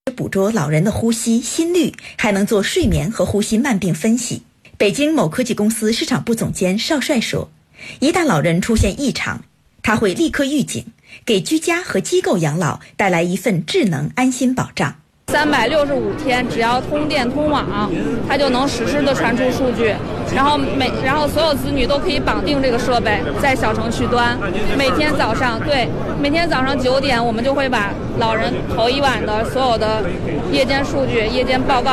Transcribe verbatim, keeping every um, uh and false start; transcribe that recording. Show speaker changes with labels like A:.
A: 捕捉老人的呼吸、心率，还能做睡眠和呼吸慢病分析。北京某科技公司市场部总监邵帅说，一旦老人出现异常，他会立刻预警，给居家和机构养老带来一份智能安心保障。
B: 三百六十五天，只要通电通网，它就能实时的传出数据，然后每然后所有子女都可以绑定这个设备，在小程序端，每天早上对，每天早上九点，我们就会把老人头一晚的所有的夜间数据、夜间报告。